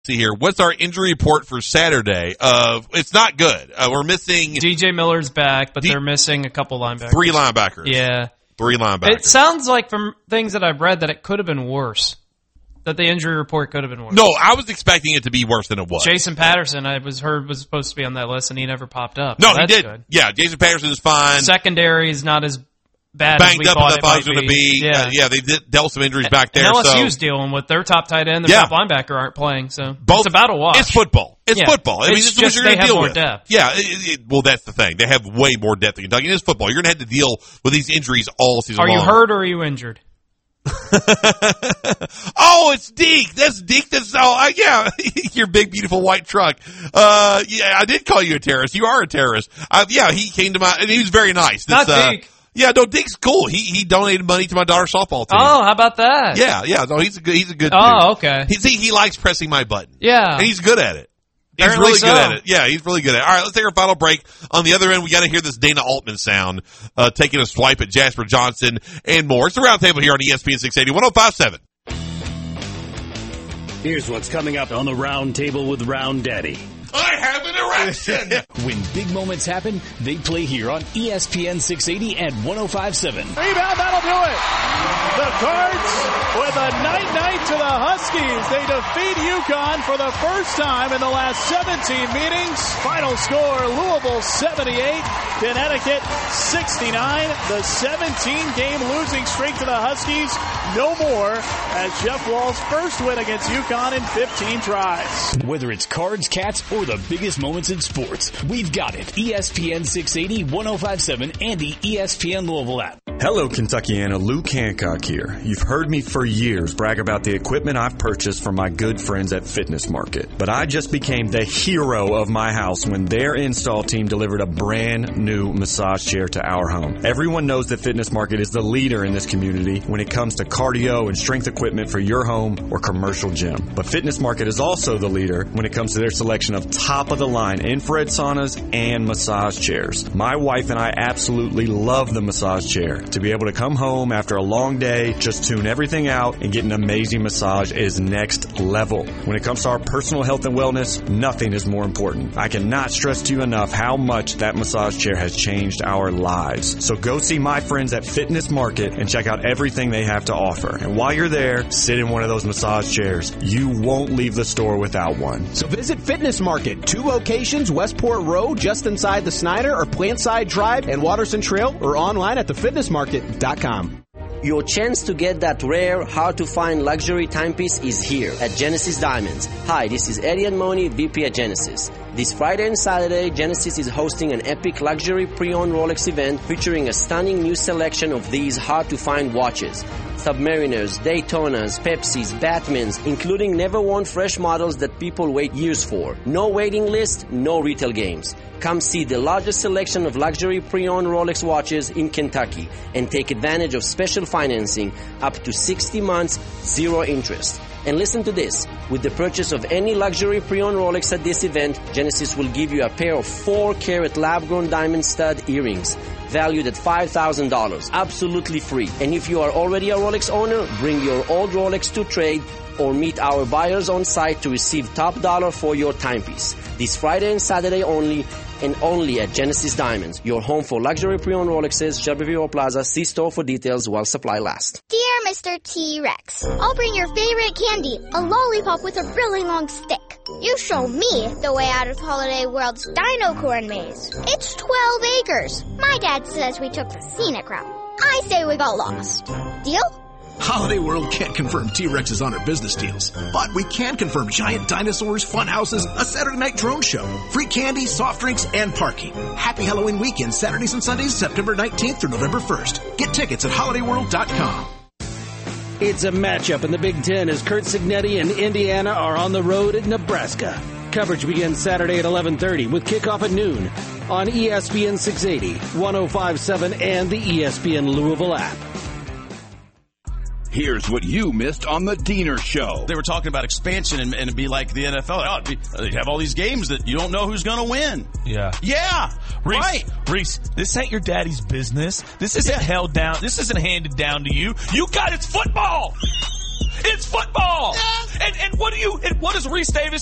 See here, what's our injury report for Saturday? It's not good. We're missing... DJ Miller's back, but they're missing a couple linebackers. 3 linebackers. Yeah. 3 linebackers. It sounds like from things that I've read that it could have been worse. That the injury report could have been worse. No, I was expecting it to be worse than it was. Jason Patterson, I was supposed to be on that list, and he never popped up. No, so he did. Good. Yeah, Jason Patterson is fine. Secondary is not as bad banged as we up thought as I thought it was going to be. Yeah, They dealt some injuries back there. And LSU's dealing with their top tight end, their top linebacker aren't playing, so it's about a wash. It's football. It's football. I mean, it's this is what you're going to deal with. Depth. Yeah, well, that's the thing. They have way more depth than Kentucky. It's football. You're going to have to deal with these injuries all season long. Are you hurt or are you injured? Oh, it's Deke. That's Deke. Yeah, your big, beautiful white truck. Yeah, I did call you a terrorist. You are a terrorist. Yeah, he came to and he was very nice. Not Deke. Yeah, no, Deke's cool. He donated money to my daughter's softball team. Oh, how about that? Yeah. No, he's a good dude. Oh, okay. He likes pressing my button. Yeah. And he's good at it. He's Apparently really so. good at it. Yeah, he's really good at it. All right, let's take our final break. On the other end, we got to hear this Dana Altman sound, taking a swipe at Jasper Johnson and more. It's the Roundtable here on ESPN 680, 105.7. Here's what's coming up on the Roundtable with Round Daddy. I have an erection! When big moments happen, they play here on ESPN 680 and 105.7. Rebound, that'll do it. The Cards with a night-night to the Huskies. They defeat UConn for the first time in the last 17 meetings. Final score, Louisville 78, Connecticut 69. The 17-game losing streak to the Huskies no more as Jeff Wall's first win against UConn in 15 tries. Whether it's Cards, Cats, or the biggest moments in sports, we've got it. ESPN 680, 105.7, and the ESPN Louisville app. Hello, Kentuckiana. Luke Hancock here. You've heard me for years brag about the equipment I've purchased from my good friends at Fitness Market. But I just became the hero of my house when their install team delivered a brand new massage chair to our home. Everyone knows that Fitness Market is the leader in this community when it comes to cardio and strength equipment for your home or commercial gym. But Fitness Market is also the leader when it comes to their selection of top-of-the-line infrared saunas and massage chairs. My wife and I absolutely love the massage chair. To be able to come home after a long day, just tune everything out, and get an amazing massage is next level. When it comes to our personal health and wellness, nothing is more important. I cannot stress to you enough how much that massage chair has changed our lives. So go see my friends at Fitness Market and check out everything they have to offer. And while you're there, sit in one of those massage chairs. You won't leave the store without one. So visit Fitness Market, 2 locations, Westport Road, just inside the Snyder, or Plantside Drive and Watterson Trail, or online at thefitnessmarket.com. Your chance to get that rare, hard-to-find luxury timepiece is here at Genesis Diamonds. Hi, this is Eddie Admoni, VP at Genesis. This Friday and Saturday, Genesis is hosting an epic luxury pre-owned Rolex event featuring a stunning new selection of these hard-to-find watches. Submariners, Daytonas, Pepsis, Batmans, including never-worn fresh models that people wait years for. No waiting list, no retail games. Come see the largest selection of luxury pre-owned Rolex watches in Kentucky and take advantage of special financing up to 60 months, 0 interest. And listen to this. With the purchase of any luxury pre-owned Rolex at this event, Genesis will give you a pair of 4-carat lab-grown diamond stud earrings valued at $5,000. Absolutely free. And if you are already a Rolex owner, bring your old Rolex to trade or meet our buyers on site to receive top dollar for your timepiece. This Friday and Saturday only, and only at Genesis Diamonds, your home for luxury pre-owned Rolexes, Shelbyville Plaza. See store for details while supply lasts. Dear Mr. T-Rex, I'll bring your favorite candy, a lollipop with a really long stick. You show me the way out of Holiday World's Dino Corn Maze. It's 12 acres. My dad says we took the scenic route. I say we got lost. Deal? Holiday World can't confirm T-Rex's on our business deals, but we can confirm giant dinosaurs, fun houses, a Saturday night drone show, free candy, soft drinks, and parking. Happy Halloween weekend, Saturdays and Sundays, September 19th through November 1st. Get tickets at holidayworld.com. It's a matchup in the Big Ten as Curt Cignetti and Indiana are on the road at Nebraska. Coverage begins Saturday at 11:30 with kickoff at noon on ESPN 680, 105.7, and the ESPN Louisville app. Here's what you missed on the Diener Show. They were talking about expansion and it'd be like the NFL. They'd have all these games that you don't know who's going to win. Yeah. Yeah. Reese, right. Reese, this ain't your daddy's business. This isn't held down. This isn't handed down to you. You got it's football. It's football. And what does Reese Davis